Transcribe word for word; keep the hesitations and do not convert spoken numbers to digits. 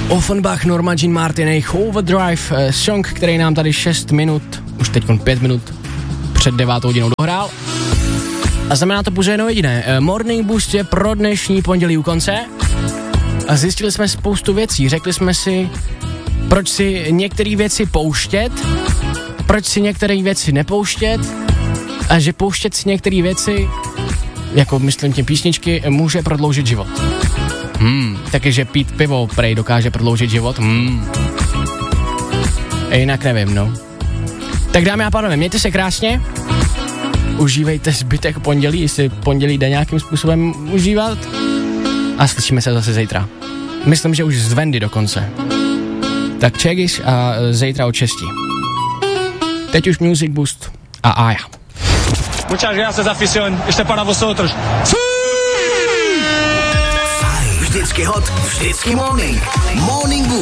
Offenbach, Norma Jean Martinez, Overdrive, song, který nám tady šest minut, už teď pět minut před devátou hodinou dohrál. A znamená to pouze jedno jediné. Morning Boost je pro dnešní pondělí u konce. A zjistili jsme spoustu věcí. Řekli jsme si, proč si některé věci pouštět, proč si některé věci nepouštět a že pouštět si některé věci, jako myslím tím písničky, může prodloužit život. Hmm, takže pít pivo prej dokáže prodloužit život. Hmm. A jinak nevím, no. Tak dámy a pánové, mějte se krásně. Užívejte zbytek pondělí, jestli pondělí jde nějakým způsobem užívat. A slyšíme se zase zítra. Myslím, že už z Vendy dokonce. Tak Čegis a zítra od šesti. Teď už Music Boost a Aja. Muchas gracias, afición. Ještě para vosotros. Vždycky hot, vždycky morning. Morning Boost.